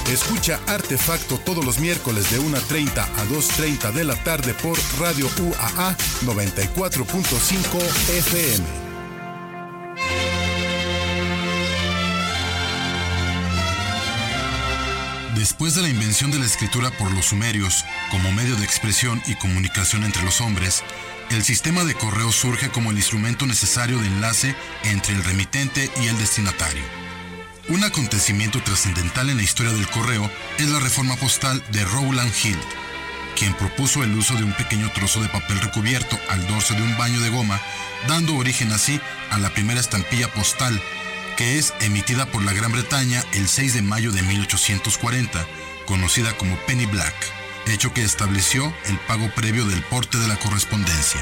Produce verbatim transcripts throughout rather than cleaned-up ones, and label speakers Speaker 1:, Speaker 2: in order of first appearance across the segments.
Speaker 1: Escucha Artefacto todos los miércoles de una treinta a dos treinta de la tarde por Radio U A A noventa y cuatro punto cinco F M. Después de la invención de la escritura por los sumerios como medio de expresión y comunicación entre los hombres, el sistema de correo surge como el instrumento necesario de enlace entre el remitente y el destinatario. Un acontecimiento trascendental en la historia del correo es la reforma postal de Rowland Hill, quien propuso el uso de un pequeño trozo de papel recubierto al dorso de un baño de goma, dando origen así a la primera estampilla postal, que es emitida por la Gran Bretaña el seis de mayo de mil ochocientos cuarenta, conocida como Penny Black, hecho que estableció el pago previo del porte de la correspondencia.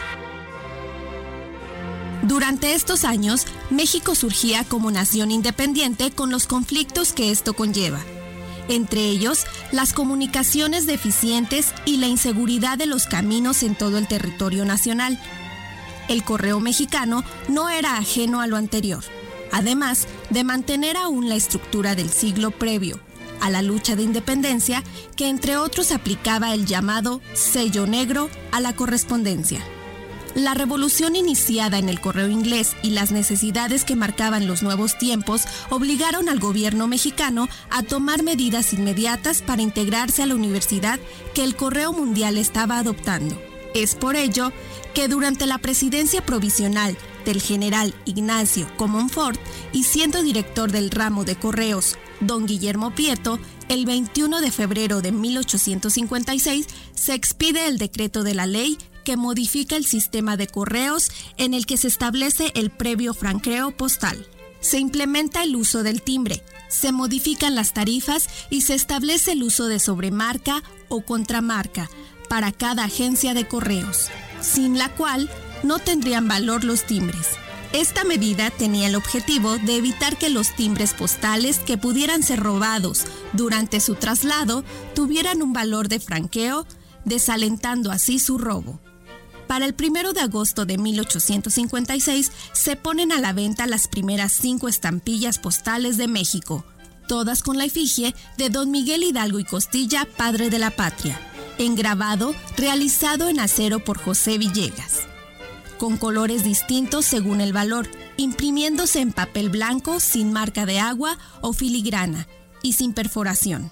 Speaker 2: Durante estos años, México surgía como nación independiente con los conflictos que esto conlleva. Entre ellos, las comunicaciones deficientes y la inseguridad de los caminos en todo el territorio nacional. El correo mexicano no era ajeno a lo anterior, además de mantener aún la estructura del siglo previo a la lucha de independencia, que entre otros aplicaba el llamado sello negro a la correspondencia. La revolución iniciada en el correo inglés y las necesidades que marcaban los nuevos tiempos obligaron al gobierno mexicano a tomar medidas inmediatas para integrarse a la universidad que el correo mundial estaba adoptando. Es por ello que durante la presidencia provisional del general Ignacio Comonfort y siendo director del ramo de correos, don Guillermo Prieto, el veintiuno de febrero de mil ochocientos cincuenta y seis se expide el decreto de la ley que modifica el sistema de correos en el que se establece el previo franqueo postal. Se implementa el uso del timbre, se modifican las tarifas y se establece el uso de sobremarca o contramarca para cada agencia de correos, sin la cual no tendrían valor los timbres. Esta medida tenía el objetivo de evitar que los timbres postales que pudieran ser robados durante su traslado tuvieran un valor de franqueo, desalentando así su robo. Para el primero de agosto de mil ochocientos cincuenta y seis se ponen a la venta las primeras cinco estampillas postales de México, todas con la efigie de don Miguel Hidalgo y Costilla, padre de la patria, engravado realizado en acero por José Villegas, con colores distintos según el valor, imprimiéndose en papel blanco sin marca de agua o filigrana y sin perforación.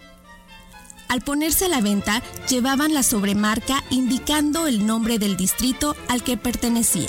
Speaker 2: Al ponerse a la venta, llevaban la sobremarca indicando el nombre del distrito al que pertenecían.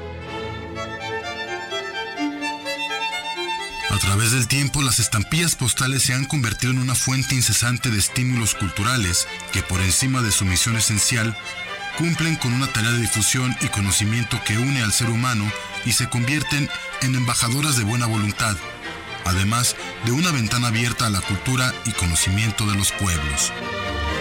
Speaker 1: A través del tiempo, las estampillas postales se han convertido en una fuente incesante de estímulos culturales que, por encima de su misión esencial, cumplen con una tarea de difusión y conocimiento que une al ser humano y se convierten en embajadoras de buena voluntad, además de una ventana abierta a la cultura y conocimiento de los pueblos.